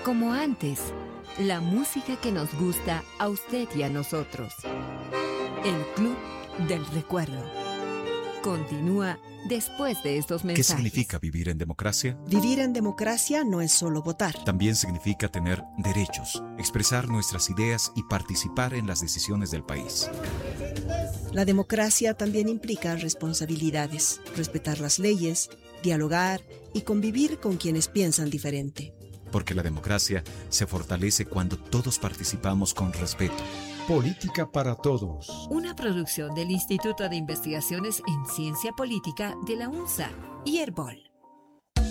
Como antes, la música que nos gusta a usted y a nosotros. El Club del Recuerdo. Continúa después de estos mensajes. ¿Qué significa vivir en democracia? Vivir en democracia no es solo votar. También significa tener derechos, expresar nuestras ideas y participar en las decisiones del país. La democracia también implica responsabilidades, respetar las leyes, dialogar y convivir con quienes piensan diferente. Porque la democracia se fortalece cuando todos participamos con respeto. Política para Todos. Una producción del Instituto de Investigaciones en Ciencia Política de la UNSA y Herbol.